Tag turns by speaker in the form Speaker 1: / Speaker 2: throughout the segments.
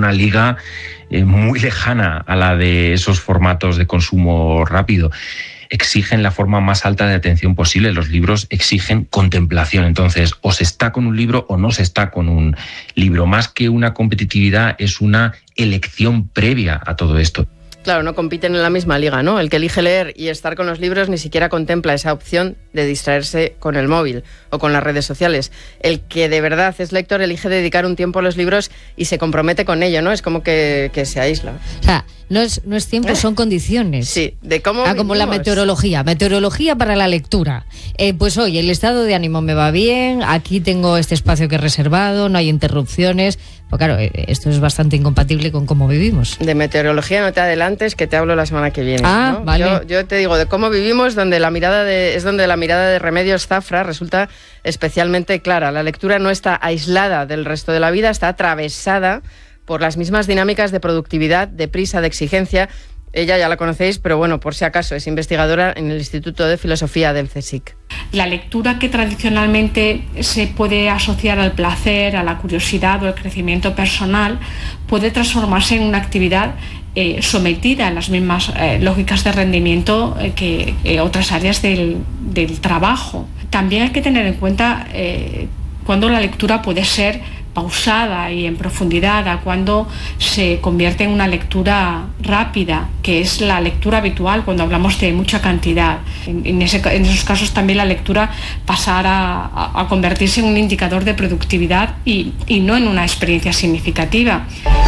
Speaker 1: una liga muy lejana a la de esos formatos de consumo rápido. Exigen la forma más alta de atención posible. Los libros exigen contemplación. Entonces, o se está con un libro o no se está con un libro. Más que una competitividad, es una elección previa a todo esto.
Speaker 2: Claro, no compiten en la misma liga, ¿no? El que elige leer y estar con los libros ni siquiera contempla esa opción de distraerse con el móvil o con las redes sociales. El que de verdad es lector elige dedicar un tiempo a los libros y se compromete con ello, ¿no? Es como que se aísla.
Speaker 3: O sea, no es tiempo, son condiciones.
Speaker 2: Sí, de cómo
Speaker 3: como la meteorología. Meteorología para la lectura. Pues hoy el estado de ánimo me va bien, aquí tengo este espacio que he reservado, no hay interrupciones. Pues claro, esto es bastante incompatible con cómo vivimos.
Speaker 2: De meteorología no te adelantes, que te hablo la semana que viene.
Speaker 3: ¿no? Vale.
Speaker 2: Yo te digo de cómo vivimos, donde la mirada de Remedios Zafra resulta especialmente clara. La lectura no está aislada del resto de la vida, está atravesada por las mismas dinámicas de productividad, de prisa, de exigencia. Ella ya la conocéis, pero bueno, por si acaso, es investigadora en el Instituto de Filosofía del CSIC.
Speaker 4: La lectura, que tradicionalmente se puede asociar al placer, a la curiosidad o al crecimiento personal, puede transformarse en una actividad sometida a las mismas lógicas de rendimiento que otras áreas del trabajo. También hay que tener en cuenta cuando la lectura puede ser pausada y en profundidad, a cuando se convierte en una lectura rápida, que es la lectura habitual cuando hablamos de mucha cantidad. En esos casos también la lectura pasará a convertirse en un indicador de productividad y no en una experiencia significativa.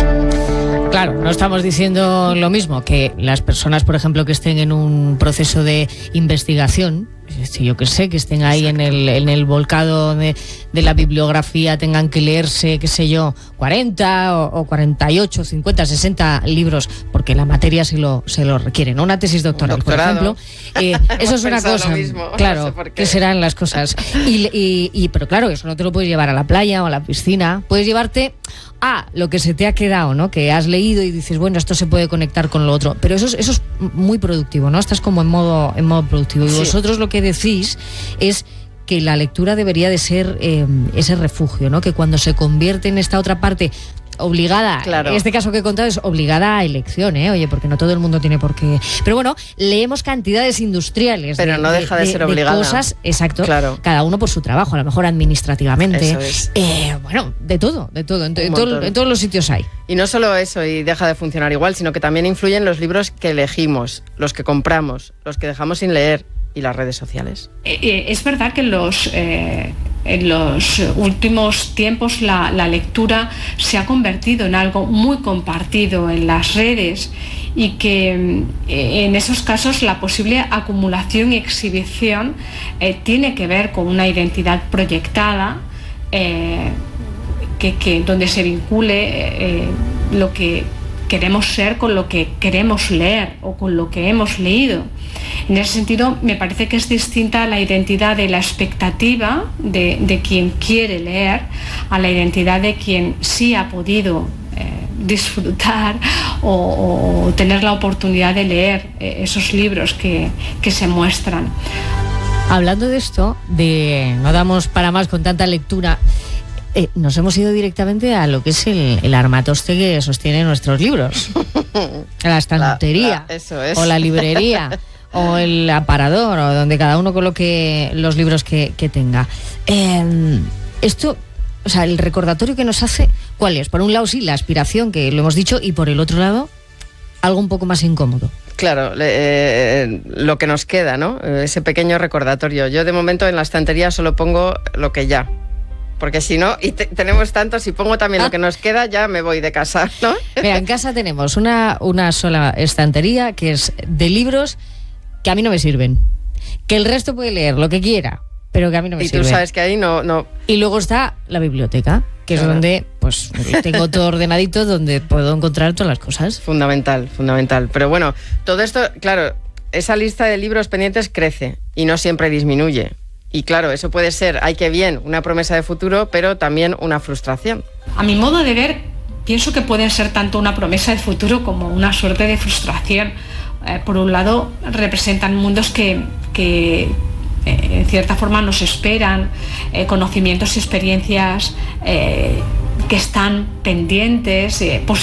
Speaker 3: Claro, no estamos diciendo lo mismo que las personas, por ejemplo, que estén en un proceso de investigación, yo que sé, que estén ahí en el volcado de la bibliografía, tengan que leerse, qué sé yo, 40 o 48, 50, 60 libros, porque la materia se lo requiere, ¿no? Una tesis doctoral, por ejemplo. Eso es una cosa, claro, no sé que serán las cosas. Pero claro, eso no te lo puedes llevar a la playa o a la piscina, puedes llevarte a lo que se te ha quedado, ¿no? Que has leído y dices, bueno, esto se puede conectar con lo otro. Pero eso es muy productivo, ¿no? Estás como en modo productivo. Y sí, vosotros lo que decís es que la lectura debería de ser ese refugio, ¿no? Que cuando se convierte en esta otra parte obligada, claro. En este caso que he contado es obligada a elección, oye, porque no todo el mundo tiene por qué. Pero bueno, leemos cantidades industriales.
Speaker 2: Pero no deja de ser obligada.
Speaker 3: De cosas, exacto,
Speaker 2: claro.
Speaker 3: Cada uno por su trabajo, a lo mejor administrativamente.
Speaker 2: Eso es.
Speaker 3: Bueno, de todo. En todos los sitios hay.
Speaker 2: Y no solo eso, y deja de funcionar igual, sino que también influyen los libros que elegimos, los que compramos, los que dejamos sin leer y las redes sociales.
Speaker 4: Es verdad que en los últimos tiempos la lectura se ha convertido en algo muy compartido en las redes y que en esos casos la posible acumulación y exhibición tiene que ver con una identidad proyectada donde se vincule lo que queremos ser con lo que queremos leer o con lo que hemos leído. En ese sentido, me parece que es distinta la identidad de la expectativa de quien quiere leer a la identidad de quien sí ha podido disfrutar o tener la oportunidad de leer esos libros que se muestran.
Speaker 3: Hablando de esto, no damos para más con tanta lectura, nos hemos ido directamente a lo que es el armatoste que sostiene nuestros libros. La estantería,
Speaker 2: eso es.
Speaker 3: O la librería, o el aparador, o donde cada uno coloque los libros que tenga. Esto, o sea, el recordatorio que nos hace, ¿cuál es? Por un lado, sí, la aspiración, que lo hemos dicho, y por el otro lado, algo un poco más incómodo.
Speaker 2: Claro, lo que nos queda, ¿no? Ese pequeño recordatorio. Yo, de momento, en la estantería solo pongo lo que ya. Porque si no, y tenemos tanto, si pongo también lo que nos queda, ya me voy de casa, ¿no?
Speaker 3: Mira, en casa tenemos una sola estantería que es de libros que a mí no me sirven. Que el resto puede leer lo que quiera, pero que a mí no me sirven.
Speaker 2: Y tú sabes que ahí no...
Speaker 3: Y luego está la biblioteca, que es donde pues tengo todo ordenadito, donde puedo encontrar todas las cosas.
Speaker 2: Fundamental. Pero bueno, todo esto, claro, esa lista de libros pendientes crece y no siempre disminuye. Y claro, eso puede ser, ay qué bien, una promesa de futuro, pero también una frustración.
Speaker 4: A mi modo de ver, pienso que pueden ser tanto una promesa de futuro como una suerte de frustración. Por un lado, representan mundos que en cierta forma nos esperan, conocimientos y experiencias que están pendientes,